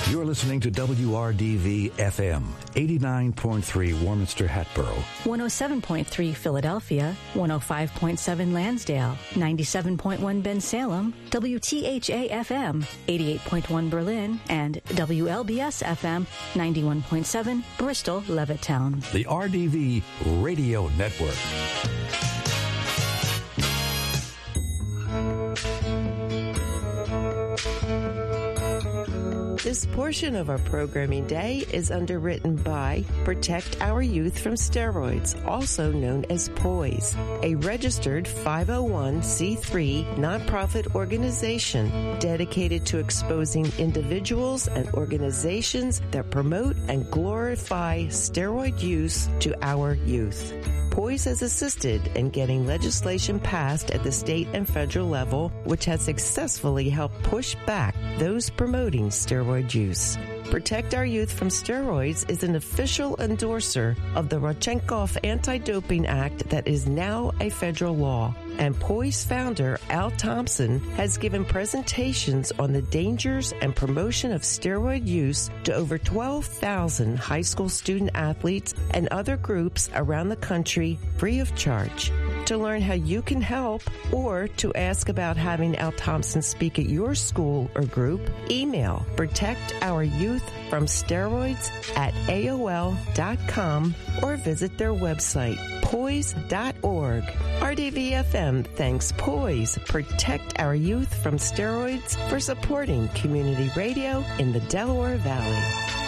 You're listening to WRDV-FM, 89.3 Warminster Hatboro, 107.3 Philadelphia, 105.7 Lansdale, 97.1 Bensalem, WTHA-FM, 88.1 Berlin, and WLBS-FM, 91.7 Bristol, Levittown. the RDV Radio Network. This portion of our programming day is underwritten by Protect Our Youth from Steroids, also known as POISE, a registered 501c3 nonprofit organization dedicated to exposing individuals and organizations that promote and glorify steroid use to our youth. POISE has assisted in getting legislation passed at the state and federal level, which has successfully helped push back those promoting steroid use. Protect Our Youth from Steroids is an official endorser of the Rodchenkov Anti-Doping Act that is now a federal law. And POISE founder Al Thompson has given presentations on the dangers and promotion of steroid use to over 12,000 high school student athletes and other groups around the country free of charge. To learn how you can help or to ask about having Al Thompson speak at your school or group, email protectouryouthfromsteroids@aol.com or visit their website, poise.org. RDV-FM thanks POISE, Protect Our Youth from Steroids, for supporting community radio in the Delaware Valley.